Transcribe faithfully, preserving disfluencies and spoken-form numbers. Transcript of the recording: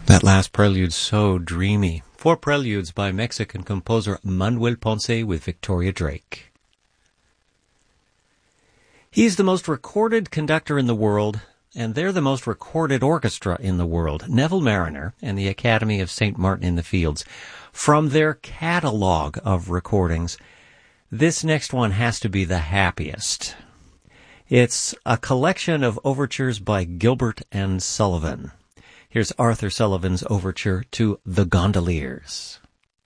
That last prelude, so dreamy. Four preludes by Mexican composer Manuel Ponce with Victoria Drake. He's the most recorded conductor in the world, and they're the most recorded orchestra in the world, Neville Marriner and the Academy of Saint Martin in the Fields. From their catalog of recordings, this next one has to be the happiest. It's a collection of overtures by Gilbert and Sullivan. Here's Arthur Sullivan's overture to The Gondoliers.